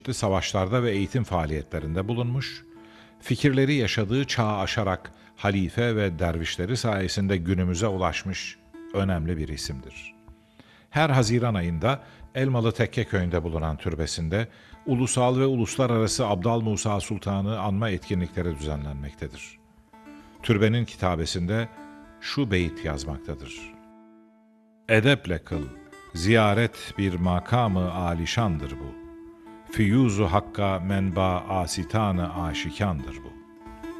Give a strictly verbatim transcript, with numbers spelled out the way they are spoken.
savaşlarda ve eğitim faaliyetlerinde bulunmuş, fikirleri yaşadığı çağı aşarak halife ve dervişleri sayesinde günümüze ulaşmış önemli bir isimdir. Her Haziran ayında Elmalı Tekke köyünde bulunan türbesinde ulusal ve uluslararası Abdal Musa Sultan'ı anma etkinlikleri düzenlenmektedir. Türbenin kitabesinde şu beyit yazmaktadır: Edeple kıl, ziyaret bir makamı alişandır bu. Fiyuzu hakka menba asitanı aşikandır bu.